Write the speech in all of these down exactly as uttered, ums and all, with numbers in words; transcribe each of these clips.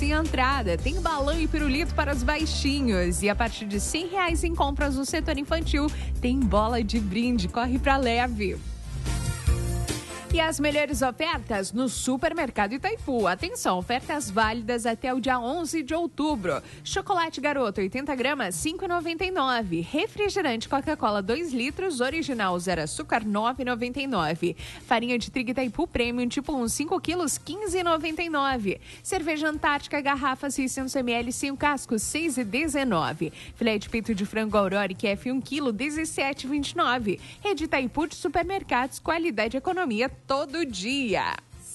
sem entrada. Tem balão e pirulito para os baixinhos. E a partir de cem reais em compras no setor infantil, tem bola de brinde. Corre pra Leve. E as melhores ofertas no Supermercado Itaipu. Atenção, ofertas válidas até o dia onze de outubro. Chocolate Garoto, oitenta gramas, cinco reais e noventa e nove centavos. Refrigerante Coca-Cola, dois litros, original zero açúcar, nove reais e noventa e nove centavos. Farinha de trigo Itaipu Premium, tipo um, cinco quilos, quinze reais e noventa e nove centavos. Cerveja Antártica, garrafa seiscentos mililitros, sem o casco, seis reais e dezenove centavos. Filé de peito de frango Aurora, que é F um quilo, dezessete reais e vinte e nove centavos. Rede Itaipu de supermercados, qualidade e economia todo dia.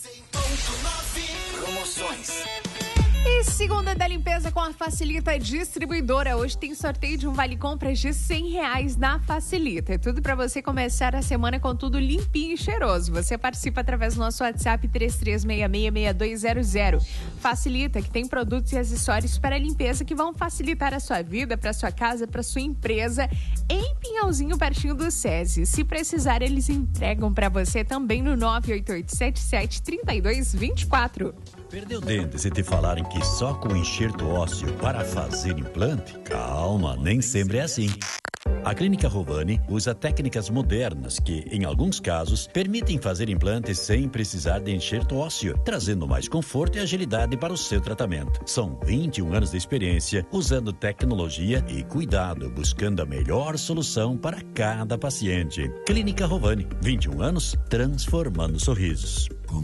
Promoções. E segunda da limpeza com a Facilita Distribuidora. Hoje tem sorteio de um vale compras de cem reais na Facilita. É tudo para você começar a semana com tudo limpinho e cheiroso. Você participa através do nosso WhatsApp três três seis seis, seis dois zero zero. Facilita, que tem produtos e acessórios para limpeza que vão facilitar a sua vida, para sua casa, para sua empresa, em Pinhalzinho, pertinho do SESI. Se precisar, eles entregam para você também no nove oito oito sete sete, três dois dois quatro. Perdeu dentes e te falarem que só com enxerto ósseo para fazer implante? Calma, nem sempre é assim. A Clínica Rovani usa técnicas modernas que, em alguns casos, permitem fazer implantes sem precisar de enxerto ósseo, trazendo mais conforto e agilidade para o seu tratamento. São vinte e um anos de experiência, usando tecnologia e cuidado, buscando a melhor solução para cada paciente. Clínica Rovani, vinte e um anos, transformando sorrisos.